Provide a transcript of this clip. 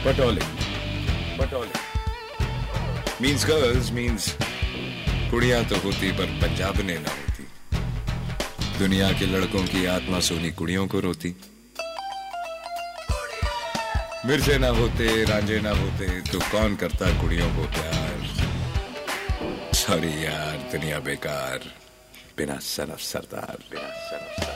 Batole means girls means कुड़ियां तो होती पर पंजाब ने ना होती। दुनिया के लड़कों की आत्मा सोनी कुड़ियों को रोती। मिर्जे ना होते रांझे ना होते तो कौन करता कुड़ियों को प्यार। सॉरी यार दुनिया बेकार बिना सनफ सरदार।